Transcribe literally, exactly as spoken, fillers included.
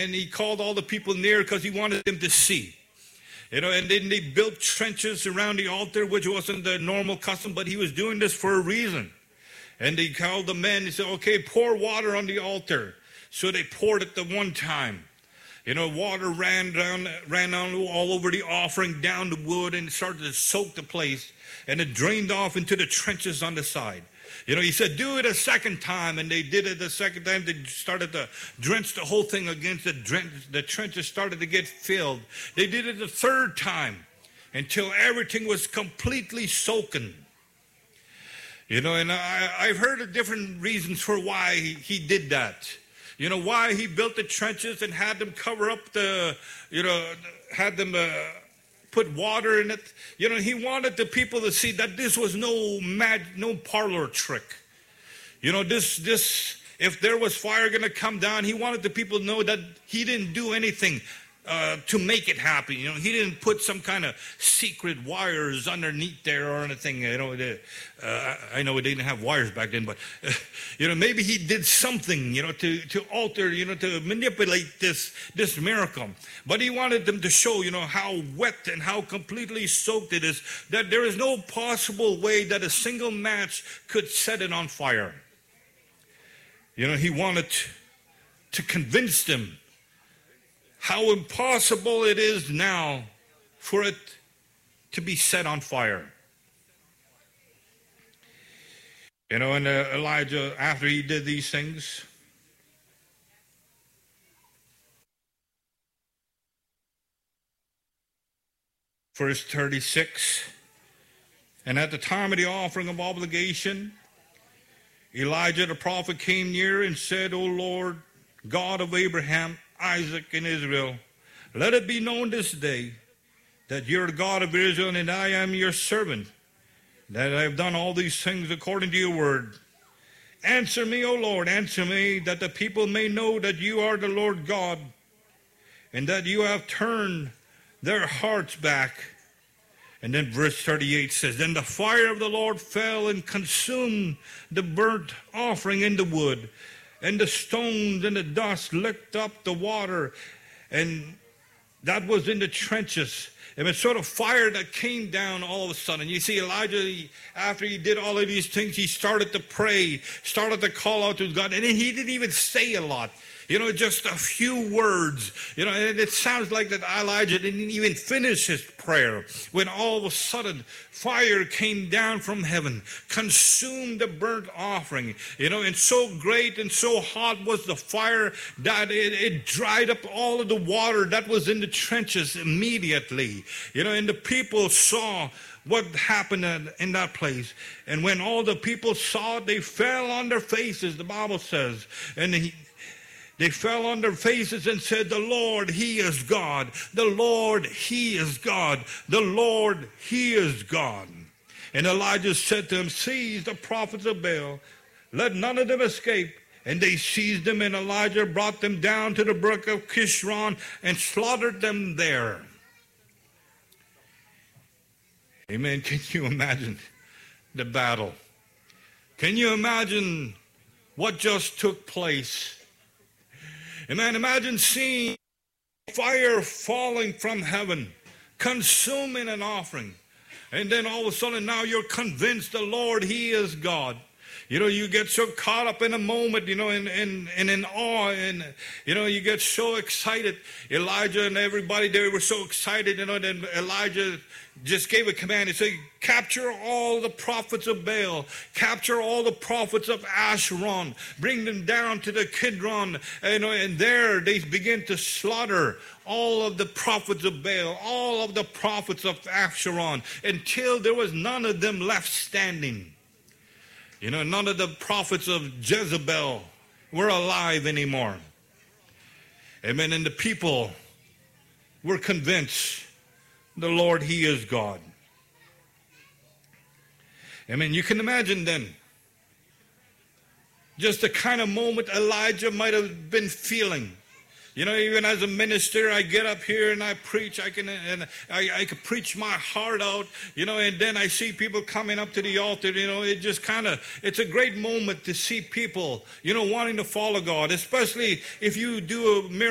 and he called all the people near because he wanted them to see. You know, and then they built trenches around the altar, which wasn't the normal custom, but he was doing this for a reason. And he called the men, he said, okay, pour water on the altar. So they poured it the one time. You know, water ran down, ran down all over the offering, down the wood, and started to soak the place. And it drained off into the trenches on the side. You know, he said, do it a second time. And they did it the second time. They started to drench the whole thing against the drench. The trenches started to get filled. They did it the third time until everything was completely soaking. You know, and I, I've heard of different reasons for why he, he did that. You know, why he built the trenches and had them cover up the, you know, had them uh, put water in it. You know, he wanted the people to see that this was no mag, no parlor trick. You know, this, this, if there was fire going to come down, he wanted the people to know that he didn't do anything uh, to make it happen. You know, he didn't put some kind of secret wires underneath there or anything. You know, the, uh, I know they didn't have wires back then, but, uh, you know, maybe he did something, you know, to, to alter, you know, to manipulate this, this miracle. But he wanted them to show, you know, how wet and how completely soaked it is, that there is no possible way that a single match could set it on fire. You know, he wanted to convince them how impossible it is now for it to be set on fire. You know, and uh, Elijah, after he did these things, verse thirty-six, and at the time of the offering of obligation, Elijah the prophet came near and said, O Lord, God of Abraham, Isaac, and Israel, let it be known this day that you're the God of Israel, and I am your servant, that I have done all these things according to your word. Answer me, O Lord, answer me, that the people may know that you are the Lord God, and that you have turned their hearts back. And then verse thirty-eight says, then the fire of the Lord fell and consumed the burnt offering in the wood, and the stones and the dust licked up the water, and that was in the trenches. And it's sort of fire that came down all of a sudden. You see, Elijah, he, after he did all of these things, he started to pray, started to call out to God, and then he didn't even say a lot. You know, just a few words. You know, and it sounds like that Elijah didn't even finish his prayer when all of a sudden fire came down from heaven, consumed the burnt offering. You know, and so great and so hot was the fire that it, it dried up all of the water that was in the trenches immediately. You know, and the people saw what happened in that place. And when all the people saw it, they fell on their faces, the Bible says. And he They fell on their faces and said, the Lord, he is God. The Lord, he is God. The Lord, he is God. And Elijah said to them, seize the prophets of Baal. Let none of them escape. And they seized them, and Elijah brought them down to the brook of Kishron and slaughtered them there. Amen. Can you imagine the battle? Can you imagine what just took place? Amen. Imagine seeing fire falling from heaven, consuming an offering. And then all of a sudden now you're convinced the Lord, he is God. You know, you get so caught up in a moment, you know, and in, in, in, in awe, and, you know, you get so excited. Elijah and everybody, they were so excited, you know, then Elijah just gave a command. He said, capture all the prophets of Baal, capture all the prophets of Asheron, bring them down to the Kidron, you know, and there they begin to slaughter all of the prophets of Baal, all of the prophets of Asheron, until there was none of them left standing. You know, none of the prophets of Jezebel were alive anymore. Amen. And the people were convinced the Lord, he is God. Amen. You can imagine then just the kind of moment Elijah might have been feeling. You know, even as a minister, I get up here and I preach. I can and I, I can preach my heart out, you know, and then I see people coming up to the altar. You know, it just kind of, it's a great moment to see people, you know, wanting to follow God, especially if you do a miracle.